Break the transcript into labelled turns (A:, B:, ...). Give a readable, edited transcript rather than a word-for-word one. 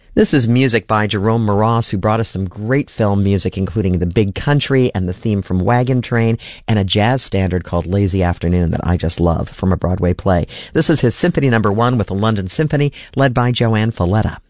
A: This is music by Jerome Moross, who brought us some great film music, including The Big Country and the theme from Wagon Train, and a jazz standard called Lazy Afternoon that I just love from a Broadway play. This is his Symphony No. 1 with the London Symphony, led by Joanne Falletta.